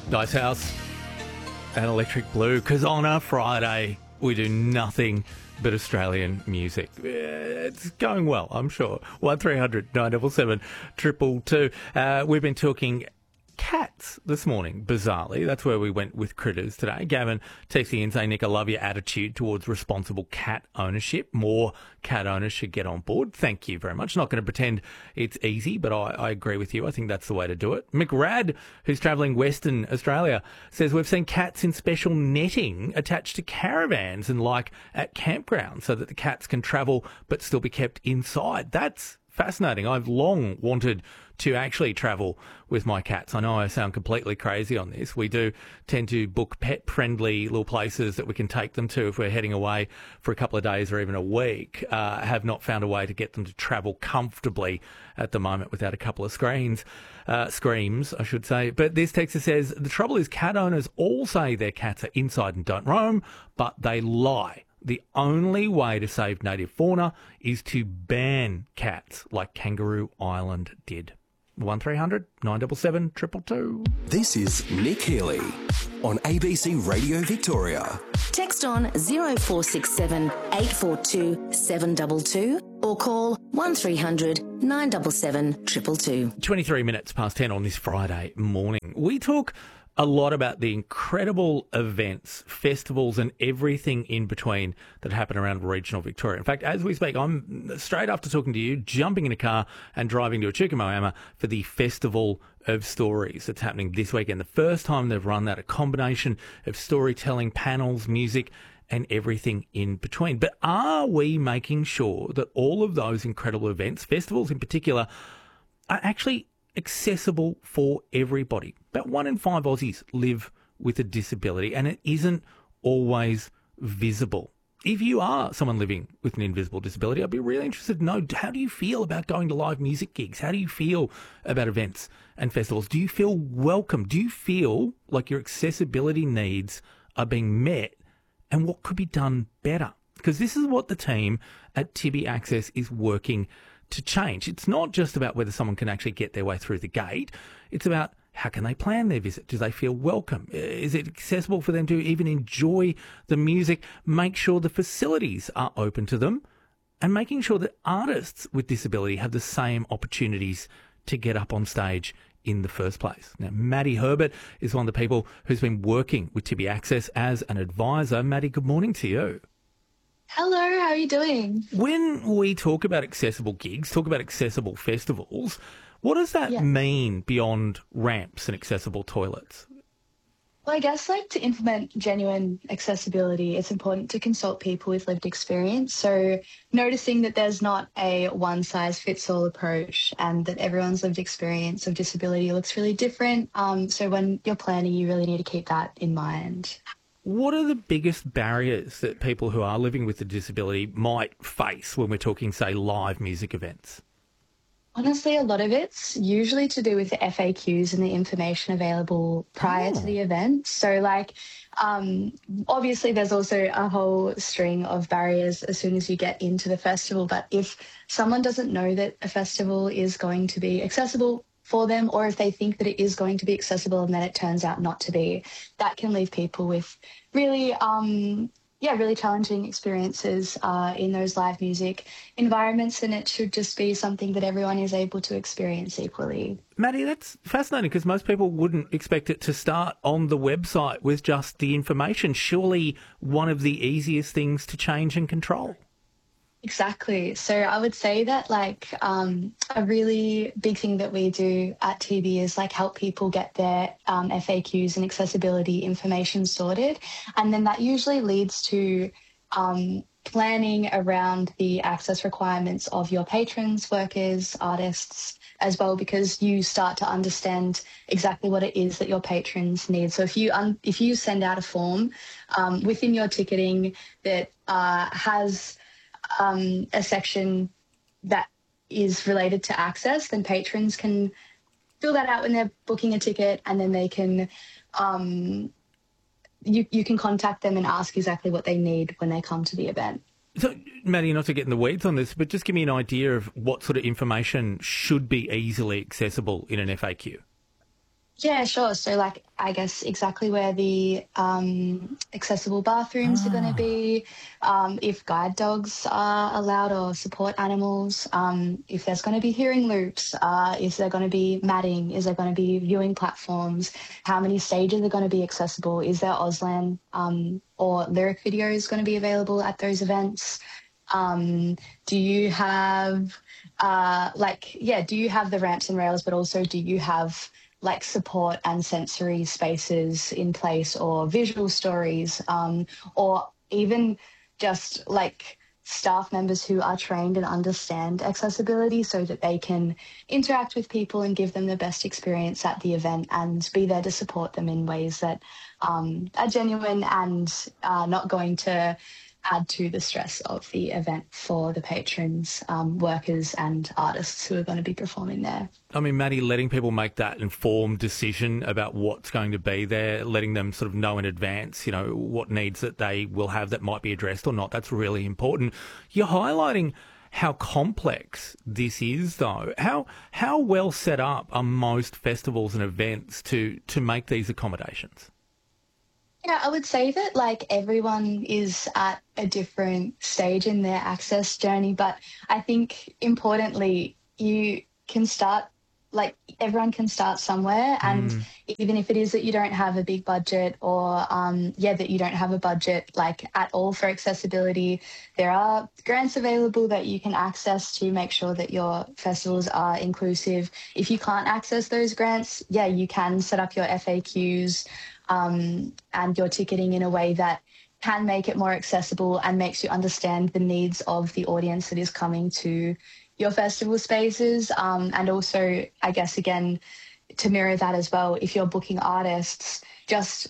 Nice House and Electric Blue, because on a Friday we do nothing but Australian music. It's going well, I'm sure. 1300 977 222. We've been talking cats this morning, bizarrely. That's where we went with critters today. Gavin texting in saying, Nick, I love your attitude towards responsible cat ownership. More cat owners should get on board. Thank you very much. Not going to pretend it's easy, but I agree with you. I think that's the way to do it. McRad, who's travelling Western Australia, says we've seen cats in special netting attached to caravans and like at campgrounds so that the cats can travel but still be kept inside. That's fascinating. I've long wanted to actually travel with my cats. I know I sound completely crazy on this. We do tend to book pet-friendly little places that we can take them to if we're heading away for a couple of days or even a week. Have not found a way to get them to travel comfortably at the moment without a couple of screams, I should say. But this texter says, the trouble is cat owners all say their cats are inside and don't roam, but they lie. The only way to save native fauna is to ban cats like Kangaroo Island did. 1300 977 222. This is Nick Healy on ABC Radio Victoria. Text on 0467 842 722 or call 1300 977 222. 23 minutes past 10 on this Friday morning. We talk a lot about the incredible events, festivals and everything in between that happen around regional Victoria. In fact, as we speak, I'm straight after talking to you, jumping in a car and driving to Echuca-Moama for the Festival of Stories that's happening this weekend. The first time they've run that, a combination of storytelling, panels, music and everything in between. But are we making sure that all of those incredible events, festivals in particular, are actually accessible for everybody? About 1 in 5 Aussies live with a disability, and it isn't always visible. If you are someone living with an invisible disability, I'd be really interested to know, how do you feel about going to live music gigs? How do you feel about events and festivals? Do you feel welcome? Do you feel like your accessibility needs are being met, and what could be done better? Because this is what the team at Tibi Access is working to change. It's not just about whether someone can actually get their way through the gate. It's about how can they plan their visit? Do they feel welcome? Is it accessible for them to even enjoy the music? Make sure the facilities are open to them, and making sure that artists with disability have the same opportunities to get up on stage in the first place. Now, Maddie Herbert is one of the people who's been working with Tibi Access as an advisor. Maddie, good morning to you. Hello, how are you doing? When we talk about accessible gigs, talk about accessible festivals, what does that mean beyond ramps and accessible toilets? Well, I guess to implement genuine accessibility, it's important to consult people with lived experience. So noticing that there's not a one-size-fits-all approach and that everyone's lived experience of disability looks really different. So when you're planning, you really need to keep that in mind. What are the biggest barriers that people who are living with a disability might face when we're talking, say, live music events? Honestly, a lot of it's usually to do with the FAQs and the information available prior to the event. So, obviously there's also a whole string of barriers as soon as you get into the festival. But if someone doesn't know that a festival is going to be accessible for them, or if they think that it is going to be accessible and then it turns out not to be, that can leave people with really challenging experiences in those live music environments, and it should just be something that everyone is able to experience equally. Maddie, that's fascinating because most people wouldn't expect it to start on the website with just the information. Surely one of the easiest things to change and control. Exactly. So I would say that a really big thing that we do at TB is help people get their FAQs and accessibility information sorted. And then that usually leads to planning around the access requirements of your patrons, workers, artists as well, because you start to understand exactly what it is that your patrons need. So if you send out a form within your ticketing that has a section that is related to access, then patrons can fill that out when they're booking a ticket, and then they can you can contact them and ask exactly what they need when they come to the event. So, Maddie, not to get in the weeds on this, but just give me an idea of what sort of information should be easily accessible in an FAQ. Yeah, sure. So, like, I guess exactly where the accessible bathrooms are going to be, if guide dogs are allowed or support animals, if there's going to be hearing loops, is there going to be matting, is there going to be viewing platforms, how many stages are going to be accessible, is there Auslan or lyric videos going to be available at those events? Do you have, do you have the ramps and rails, but also do you have like support and sensory spaces in place or visual stories, or even just like staff members who are trained and understand accessibility so that they can interact with people and give them the best experience at the event and be there to support them in ways that are genuine and not going to add to the stress of the event for the patrons, workers and artists who are going to be performing there. I mean, Maddie, letting people make that informed decision about what's going to be there, letting them sort of know in advance, what needs that they will have that might be addressed or not, that's really important. You're highlighting how complex this is, though. How well set up are most festivals and events to make these accommodations? Yeah, I would say that like everyone is at a different stage in their access journey, but I think importantly, you can start, like everyone can start somewhere. And even if it is that you don't have a big budget or, that you don't have a budget like at all for accessibility, there are grants available that you can access to make sure that your festivals are inclusive. If you can't access those grants, you can set up your FAQs and your ticketing in a way that can make it more accessible and makes you understand the needs of the audience that is coming to your festival spaces. And also, I guess, again, to mirror that as well, if you're booking artists, just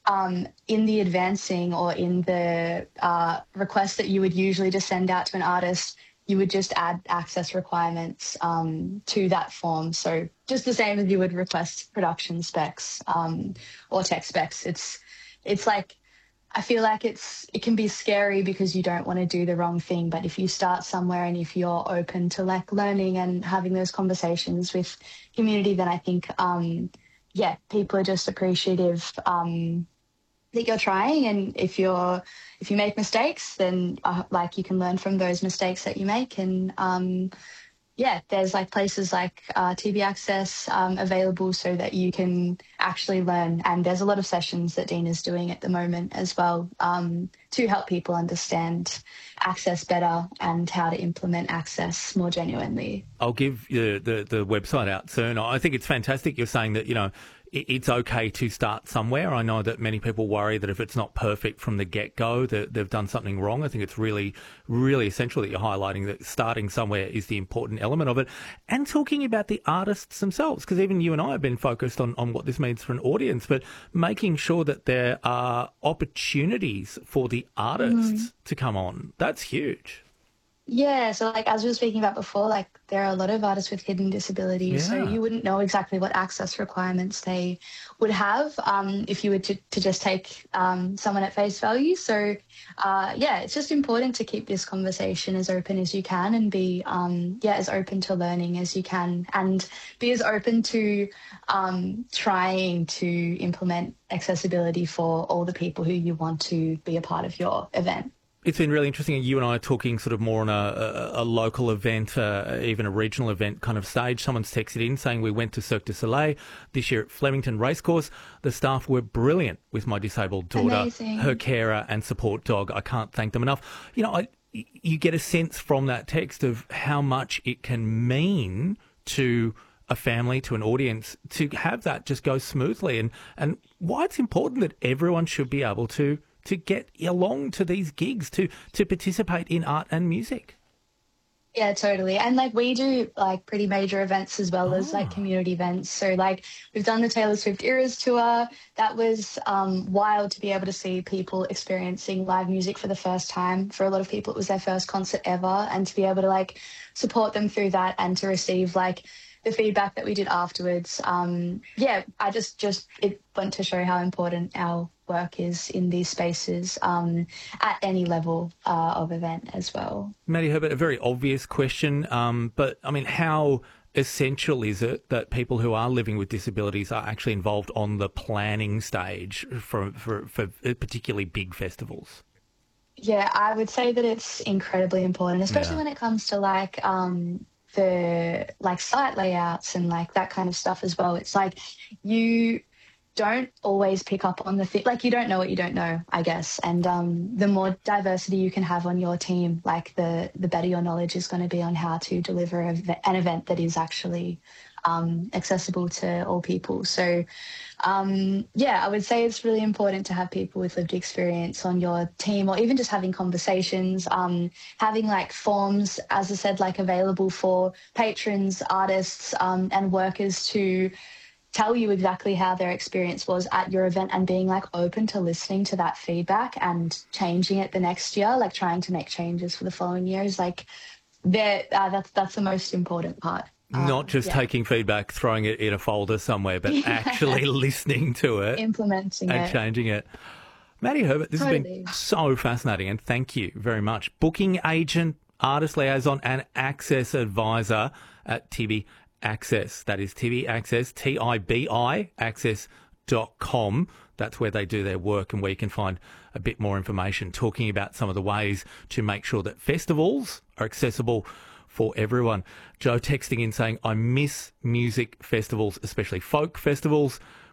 in the advancing or in the request that you would usually just send out to an artist, you would just add access requirements to that form. So just the same as you would request production specs or tech specs. It's like, I feel like it can be scary because you don't want to do the wrong thing. But if you start somewhere and if you're open to like learning and having those conversations with community, then I think, people are just appreciative that you're trying. And if you make mistakes, then you can learn from those mistakes that you make. And there's like places like TV Access available so that you can actually learn. And there's a lot of sessions that Dean is doing at the moment as well to help people understand access better and how to implement access more genuinely. I'll give the website out soon. I think it's fantastic you're saying that, it's okay to start somewhere. I know that many people worry that if it's not perfect from the get-go, that they've done something wrong. I think it's really, really essential that you're highlighting that starting somewhere is the important element of it. And talking about the artists themselves, because even you and I have been focused on what this means for an audience, but making sure that there are opportunities for the artists to come on. That's huge. Yeah, so like as we were speaking about before, like there are a lot of artists with hidden disabilities, so you wouldn't know exactly what access requirements they would have if you were to just take someone at face value. So it's just important to keep this conversation as open as you can and be as open to learning as you can and be as open to trying to implement accessibility for all the people who you want to be a part of your event. It's been really interesting. You and I are talking sort of more on a local event, even a regional event kind of stage. Someone's texted in saying we went to Cirque du Soleil this year at Flemington Racecourse. The staff were brilliant with my disabled daughter, Amazing. Her carer and support dog. I can't thank them enough. You get a sense from that text of how much it can mean to a family, to an audience, to have that just go smoothly and why it's important that everyone should be able to get along to these gigs, to participate in art and music. Yeah, totally. And like we do like pretty major events as well as like community events. So like we've done the Taylor Swift Eras tour. That was wild to be able to see people experiencing live music for the first time. For a lot of people, it was their first concert ever. And to be able to like support them through that and to receive like the feedback that we did afterwards. I just it went to show how important our work is in these spaces at any level of event as well. Maddie Herbert, a very obvious question, but I mean, how essential is it that people who are living with disabilities are actually involved on the planning stage for particularly big festivals? Yeah, I would say that it's incredibly important, especially when it comes to like the like site layouts and like that kind of stuff as well. It's like you don't always pick up on the thing, like you don't know what you don't know, I guess. And the more diversity you can have on your team, like the better your knowledge is going to be on how to deliver an event that is actually accessible to all people. So yeah, I would say it's really important to have people with lived experience on your team, or even just having conversations, having like forms, as I said, like available for patrons, artists, and workers to tell you exactly how their experience was at your event, and being like open to listening to that feedback and changing it the next year, like trying to make changes for the following years. Like that's the most important part. Not just taking feedback, throwing it in a folder somewhere, but actually listening to it, implementing and it, changing it. Maddie Herbert, this has been so fascinating, and thank you very much. Booking agent, artist liaison, and access advisor at Tibi Access. That is Tibi Access, TIBI access.com. That's where they do their work, and where you can find a bit more information talking about some of the ways to make sure that festivals are accessible for everyone. Joe texting in saying, I miss music festivals, especially folk festivals.